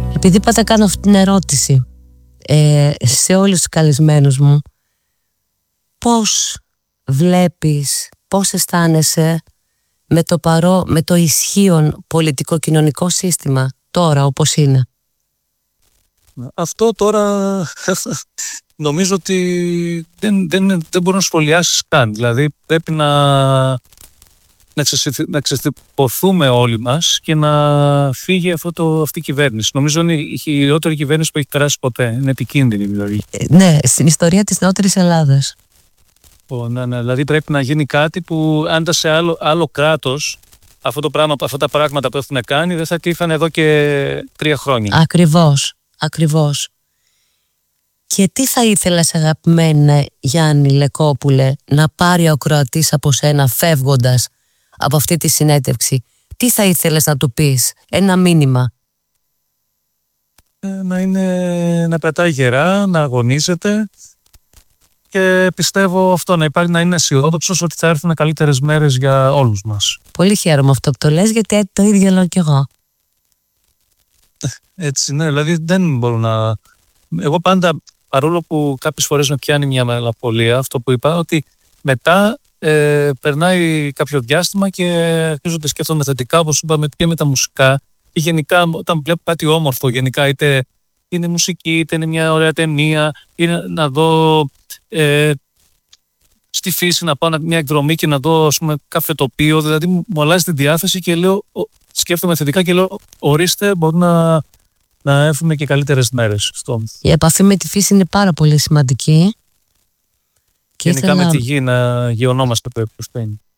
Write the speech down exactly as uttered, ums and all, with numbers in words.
Επειδή πάντα κάνω αυτή την ερώτηση ε, σε όλους τους καλεσμένους μου, πώς βλέπεις, πώς αισθάνεσαι με το παρό, με το ισχύον πολιτικό-κοινωνικό σύστημα τώρα όπως είναι? Αυτό τώρα νομίζω ότι δεν, δεν, δεν μπορεί να σχολιάσεις καν. Δηλαδή πρέπει να, να, ξεσυ, να ξεστιποθούμε όλοι μας και να φύγει αυτό το, αυτή η κυβέρνηση. Νομίζω είναι η χειρότερη κυβέρνηση που έχει περάσει ποτέ. Είναι επικίνδυνη δηλαδή. Ε, ναι, στην ιστορία της νεότερης Ελλάδας. Oh, ναι, ναι. Δηλαδή πρέπει να γίνει κάτι που αν ήταν σε άλλο, άλλο κράτος, αυτό το πράγμα, αυτά τα πράγματα που έχουν κάνει δεν θα τύχαν εδώ και τρία χρόνια. Ακριβώς, ακριβώς. Και τι θα ήθελες, αγαπημένα Γιάννη Λεκόπουλε, να πάρει ο Κροατής από σένα φεύγοντας από αυτή τη συνέντευξη? Τι θα ήθελες να του πεις, ένα μήνυμα? Ε, να, είναι, να πετάει γερά, να αγωνίζεται και πιστεύω αυτό, να υπάρχει, να είναι αισιόδοξος ότι θα έρθουν καλύτερες μέρες για όλους μας. Πολύ χαίρομαι αυτό που το λες, γιατί το ίδιο λέω κι εγώ. Έτσι, ναι, δηλαδή δεν μπορώ να... Εγώ πάντα, παρόλο που κάποιες φορές με πιάνει μια μελαγχολία, αυτό που είπα, ότι μετά ε, περνάει κάποιο διάστημα και αρχίζω να σκέφτομαι θετικά, όπως είπαμε, και με τα μουσικά. Και γενικά, όταν βλέπω κάτι όμορφο, γενικά, είτε είναι μουσική, είτε είναι μια ωραία ταινία, ή να, να δω ε, στη φύση, να πάω μια εκδρομή και να δω, ας πούμε, κάποιο τοπίο, δηλαδή μου αλλάζει τη διάθεση και λέω, σκέφτομαι θετικά και λέω, ορίστε, μπορεί να, να έχουμε και καλύτερες μέρες. Στο... Η επαφή με τη φύση είναι πάρα πολύ σημαντική. Και γενικά ήθελα... με τη γη, να γεωνόμαστε προς πέντε.